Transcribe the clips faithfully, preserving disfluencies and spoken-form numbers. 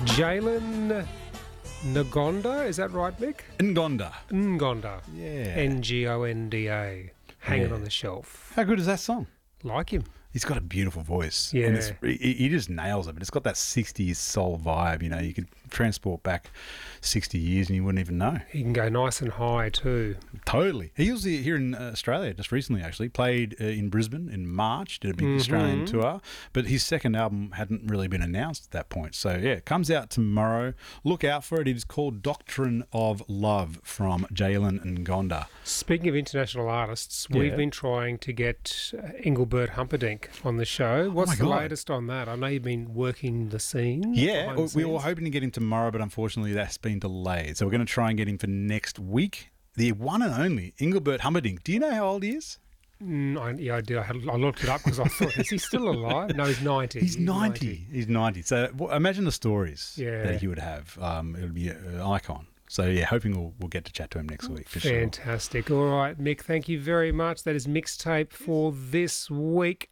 Jalen Ngonda, is that right, Mick? Ngonda. Ngonda. Yeah. N G O N D A. Hanging Yeah. on the shelf. How good is that song? Like him. He's got a beautiful voice. Yeah. And it's, he, he just nails it. But it's got that sixties soul vibe. You know, you could transport back sixty years and you wouldn't even know. He can go nice and high too. Totally. He was here in Australia just recently, actually. Played uh, in Brisbane in March, did a big Mhm. Australian tour. But his second album hadn't really been announced at that point. So, yeah, it comes out tomorrow. Look out for it. It is called Doctrine of Love from Jalen Ngonda. Speaking of international artists, Yeah. we've been trying to get uh, Engelbert Humperdinck on the show. What's my the God. latest on that? I know you've been working the scene. Yeah, behind the we were scenes. hoping to get him tomorrow, but unfortunately that's been delayed. So we're going to try and get him for next week. The one and only Engelbert Humperdinck. Do you know how old he is? Mm, I, yeah, I did. I, had, I looked it up because I thought, is he still alive? No, he's ninety. He's ninety. He's ninety. So w- imagine the stories Yeah. that he would have. Um, it would be an icon. So, yeah, hoping we'll, we'll get to chat to him next week for sure. Fantastic. All right, Mick, thank you very much. That is Mixtape for this week.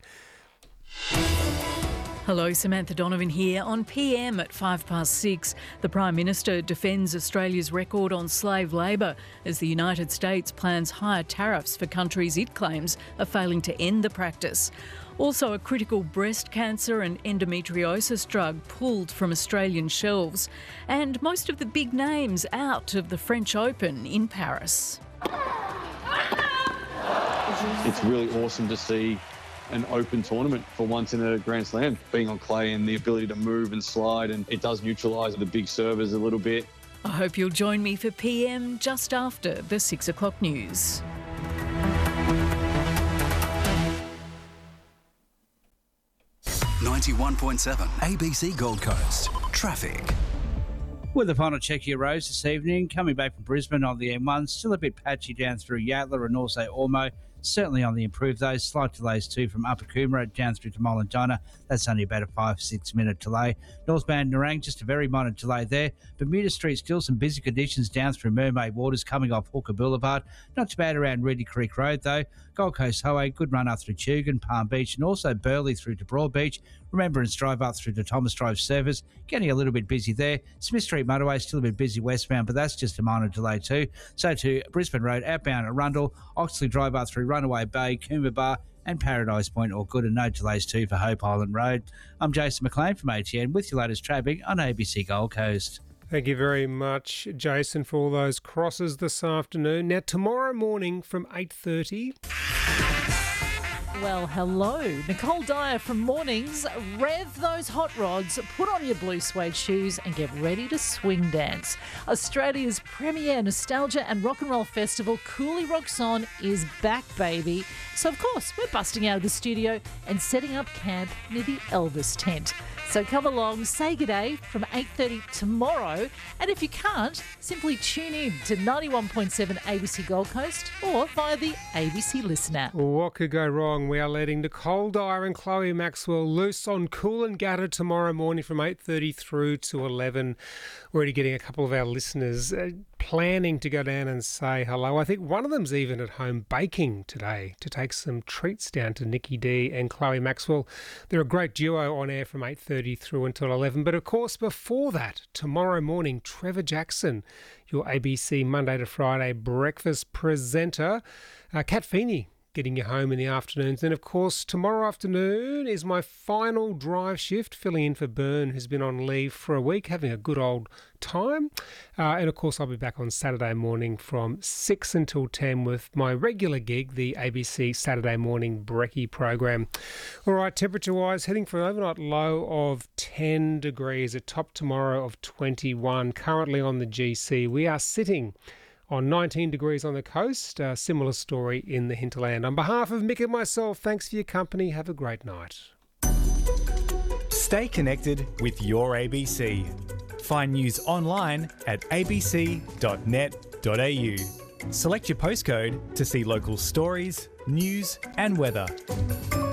Hello, Samantha Donovan here. On P M at five past six, the Prime Minister defends Australia's record on slave labour as the United States plans higher tariffs for countries it claims are failing to end the practice. Also, a critical breast cancer and endometriosis drug pulled from Australian shelves. And most of the big names out of the French Open in Paris. It's really awesome to see an open tournament for once in a Grand Slam. Being on clay and the ability to move and slide, and it does neutralise the big servers a little bit. I hope you'll join me for P M just after the six o'clock news. ninety-one point seven A B C Gold Coast. Traffic. With the final check your roads this evening, coming back from Brisbane on the M one, still a bit patchy down through Yatala and also Ormo. Certainly on the improved those. Slight delays too from Upper Coomera down through to Mullandina. That's only about a five, six minute delay. Northbound Nerang, just a very minor delay there. Bermuda Street, still some busy conditions down through Mermaid Waters coming off Hooker Boulevard. Not too bad around Reedy Creek Road though. Gold Coast Highway, good run up through Tugun, Palm Beach, and also Burleigh through to Broadbeach. Remembrance Drive up through to Thomas Drive Service, getting a little bit busy there. Smith Street Motorway, still a bit busy westbound, but that's just a minor delay too. So to Brisbane Road, outbound at Rundle, Oxley Drive up through Runaway Bay, Coomba Bar, and Paradise Point, all good, and no delays too for Hope Island Road. I'm Jason McLean from A T N with your latest traffic on A B C Gold Coast. Thank you very much, Jason, for all those crosses this afternoon. Now, tomorrow morning from eight thirty... Well, hello. Nicole Dyer from Mornings. Rev those hot rods, put on your blue suede shoes and get ready to swing dance. Australia's premier nostalgia and rock and roll festival, Cooley Rocks On, is back, baby. So, of course, we're busting out of the studio and setting up camp near the Elvis tent. So come along, say good day from eight thirty tomorrow. And if you can't, simply tune in to ninety-one point seven A B C Gold Coast or via the A B C Listen app. What could go wrong? We are letting Nicole Dyer and Chloe Maxwell loose on Coolangatta tomorrow morning from eight thirty through to eleven. We're already getting a couple of our listeners uh, planning to go down and say hello. I think one of them's even at home baking today to take some treats down to Nikki D and Chloe Maxwell. They're a great duo on air from eight thirty through until eleven. But of course, before that, tomorrow morning, Trevor Jackson, your A B C Monday to Friday breakfast presenter. Uh, Kat Feeney getting you home in the afternoons. Then, of course, tomorrow afternoon is my final drive shift, filling in for Byrne, who's been on leave for a week, having a good old time. Uh, and, of course, I'll be back on Saturday morning from six until ten with my regular gig, the A B C Saturday Morning Brekkie program. All right, temperature-wise, heading for an overnight low of ten degrees, a top tomorrow of twenty-one. Currently on the G C, we are sitting on nineteen degrees on the coast. A similar story in the hinterland. On behalf of Mick and myself, thanks for your company. Have a great night. Stay connected with your A B C. Find news online at a b c dot net dot a u. Select your postcode to see local stories, news and weather.